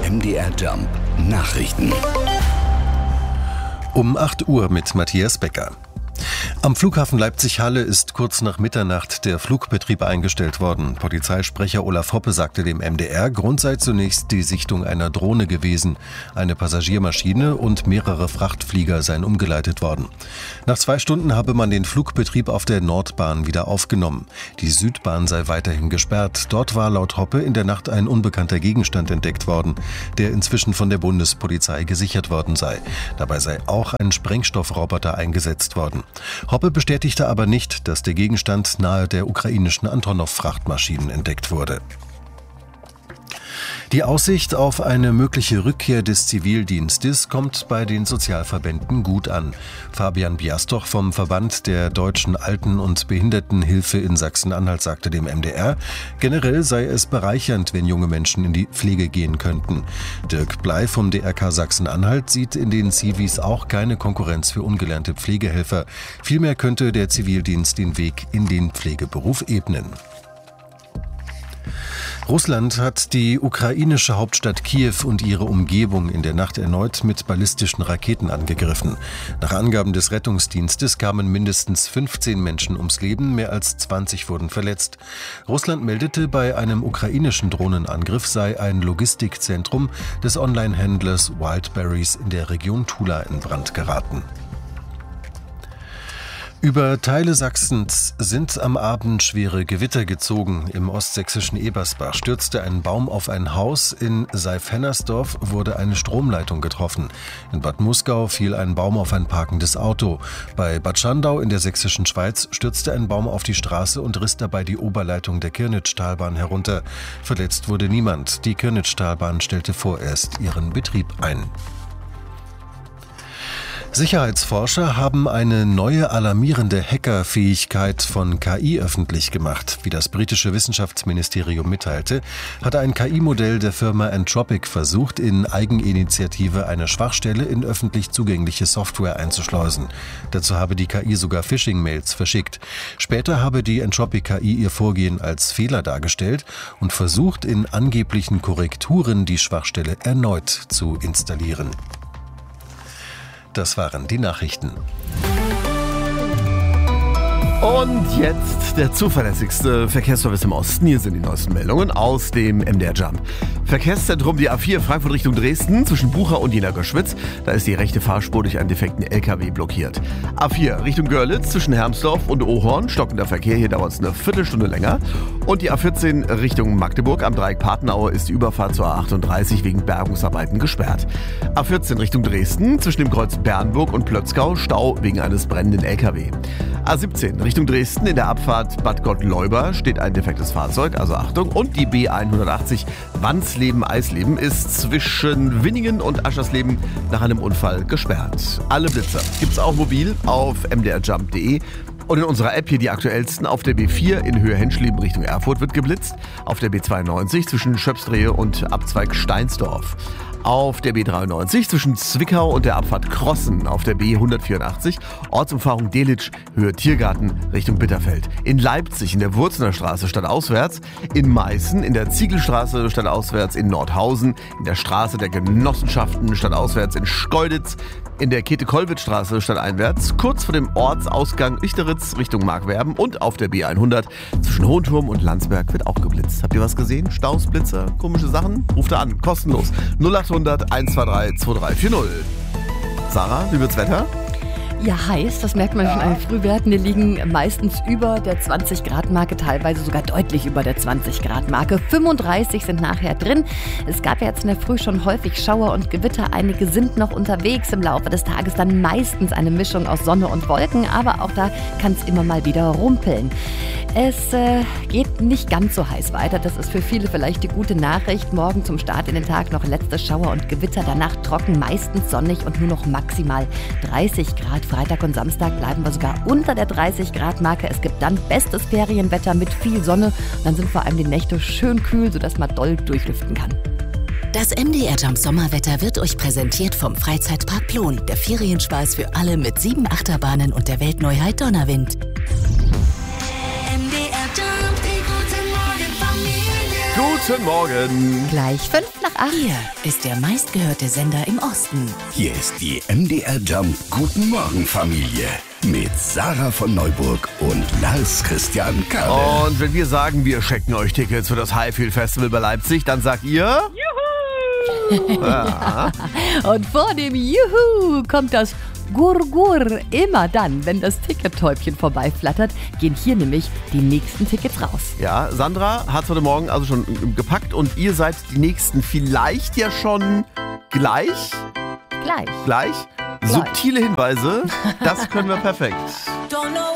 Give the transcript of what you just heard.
MDR Jump Nachrichten. Um 8 Uhr mit Matthias Becker. Am Flughafen Leipzig-Halle ist kurz nach Mitternacht der Flugbetrieb eingestellt worden. Polizeisprecher Olaf Hoppe sagte dem MDR, Grund sei zunächst die Sichtung einer Drohne gewesen. Eine Passagiermaschine und mehrere Frachtflieger seien umgeleitet worden. Nach 2 Stunden habe man den Flugbetrieb auf der Nordbahn wieder aufgenommen. Die Südbahn sei weiterhin gesperrt. Dort war laut Hoppe in der Nacht ein unbekannter Gegenstand entdeckt worden, der inzwischen von der Bundespolizei gesichert worden sei. Dabei sei auch ein Sprengstoffroboter eingesetzt worden. Hoppe bestätigte aber nicht, dass der Gegenstand nahe der ukrainischen Antonov-Frachtmaschinen entdeckt wurde. Die Aussicht auf eine mögliche Rückkehr des Zivildienstes kommt bei den Sozialverbänden gut an. Fabian Biastoch vom Verband der Deutschen Alten- und Behindertenhilfe in Sachsen-Anhalt sagte dem MDR, generell sei es bereichernd, wenn junge Menschen in die Pflege gehen könnten. Dirk Bley vom DRK Sachsen-Anhalt sieht in den Zivis auch keine Konkurrenz für ungelernte Pflegehelfer. Vielmehr könnte der Zivildienst den Weg in den Pflegeberuf ebnen. Russland hat die ukrainische Hauptstadt Kiew und ihre Umgebung in der Nacht erneut mit ballistischen Raketen angegriffen. Nach Angaben des Rettungsdienstes kamen mindestens 15 Menschen ums Leben, mehr als 20 wurden verletzt. Russland meldete, bei einem ukrainischen Drohnenangriff sei ein Logistikzentrum des Online-Händlers Wildberries in der Region Tula in Brand geraten. Über Teile Sachsens sind am Abend schwere Gewitter gezogen. Im ostsächsischen Ebersbach stürzte ein Baum auf ein Haus. In Seif-Hennersdorf wurde eine Stromleitung getroffen. In Bad Muskau fiel ein Baum auf ein parkendes Auto. Bei Bad Schandau in der sächsischen Schweiz stürzte ein Baum auf die Straße und riss dabei die Oberleitung der Kirnitschtalbahn herunter. Verletzt wurde niemand. Die Kirnitschtalbahn stellte vorerst ihren Betrieb ein. Sicherheitsforscher haben eine neue alarmierende Hackerfähigkeit von KI öffentlich gemacht. Wie das britische Wissenschaftsministerium mitteilte, hat ein KI-Modell der Firma Anthropic versucht, in Eigeninitiative eine Schwachstelle in öffentlich zugängliche Software einzuschleusen. Dazu habe die KI sogar Phishing-Mails verschickt. Später habe die Anthropic KI ihr Vorgehen als Fehler dargestellt und versucht, in angeblichen Korrekturen die Schwachstelle erneut zu installieren. Das waren die Nachrichten. Und jetzt der zuverlässigste Verkehrsservice im Osten. Hier sind die neuesten Meldungen aus dem MDR Jump. Verkehrszentrum die A4 Frankfurt Richtung Dresden zwischen Bucha und Jena-Göschwitz. Da ist die rechte Fahrspur durch einen defekten LKW blockiert. A4 Richtung Görlitz zwischen Hermsdorf und Ohorn. Stockender Verkehr, hier dauert es eine Viertelstunde länger. Und die A14 Richtung Magdeburg am Dreieck Patenauer ist die Überfahrt zur A38 wegen Bergungsarbeiten gesperrt. A14 Richtung Dresden zwischen dem Kreuz Bernburg und Plötzgau Stau wegen eines brennenden LKW. A17 Richtung Dresden in der Abfahrt Bad Gottleuba steht ein defektes Fahrzeug, also Achtung. Und die B180 Wandsleben-Eisleben ist zwischen Winningen und Aschersleben nach einem Unfall gesperrt. Alle Blitzer gibt's auch mobil auf mdrjump.de. Und in unserer App hier die aktuellsten. Auf der B4 in Höhe Henschleben Richtung Erfurt wird geblitzt. Auf der B92 zwischen Schöpsdrehe und Abzweig Steinsdorf. Auf der B93 zwischen Zwickau und der Abfahrt Krossen. Auf der B184 Ortsumfahrung Delitzsch, Höhe Tiergarten Richtung Bitterfeld. In Leipzig in der Wurzener Straße stadtauswärts. In Meißen in der Ziegelstraße stadtauswärts. In Nordhausen in der Straße der Genossenschaften stadtauswärts. In Schkeuditz in der Käthe-Kollwitz-Straße stadteinwärts. Kurz vor dem Ortsausgang Uechteritz Richtung Markwerben. Und auf der B100 zwischen Hohenturm und Landsberg wird auch geblitzt. Habt ihr was gesehen? Staus, Blitzer, komische Sachen? Ruft da an, kostenlos. 0800 123 2340. Sarah, wie wird's Wetter? Ja, heiß, das merkt man schon an den Frühwerten. Die liegen meistens über der 20-Grad-Marke, teilweise sogar deutlich über der 20-Grad-Marke. 35 sind nachher drin. Es gab ja jetzt in der Früh schon häufig Schauer und Gewitter. Einige sind noch unterwegs. Im Laufe des Tages dann meistens eine Mischung aus Sonne und Wolken. Aber auch da kann es immer mal wieder rumpeln. Es geht nicht ganz so heiß weiter. Das ist für viele vielleicht die gute Nachricht. Morgen zum Start in den Tag noch letzte Schauer und Gewitter. Danach trocken, meistens sonnig und nur noch maximal 30 Grad. Freitag und Samstag bleiben wir sogar unter der 30-Grad-Marke. Es gibt dann bestes Ferienwetter mit viel Sonne. Und dann sind vor allem die Nächte schön kühl, sodass man doll durchlüften kann. Das MDR Jump Sommerwetter wird euch präsentiert vom Freizeitpark Plon. Der Ferienspaß für alle mit 7 Achterbahnen und der Weltneuheit Donnerwind. MDR Jump, die gute Morgen Familie. Guten Morgen. Gleich 7:55. Hier ist der meistgehörte Sender im Osten. Hier ist die MDR Jump Guten Morgen Familie mit Sarah von Neuburg und Lars Christian Kade. Und wenn wir sagen, wir schenken euch Tickets für das Highfield Festival bei Leipzig, dann sagt ihr... Juhu! Ja. Und vor dem Juhu kommt das Gurgur. Immer dann, wenn das Tickettäubchen vorbeiflattert, gehen hier nämlich die nächsten Tickets raus. Ja, Sandra hat heute Morgen also schon gepackt und ihr seid die Nächsten vielleicht ja schon gleich. Subtile Hinweise, das können wir perfekt.